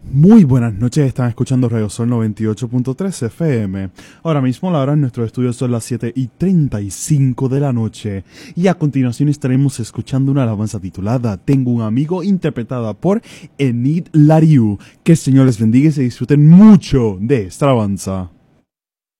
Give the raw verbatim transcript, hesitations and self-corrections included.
Muy buenas noches, están escuchando Radio Sol noventa y ocho punto tres F M. Ahora mismo la hora en nuestro estudio son las siete y treinta y cinco de la noche. Y a continuación estaremos escuchando una alabanza titulada Tengo un amigo, interpretada por Enid Lariu. Que el Señor les bendiga y se disfruten mucho de esta alabanza.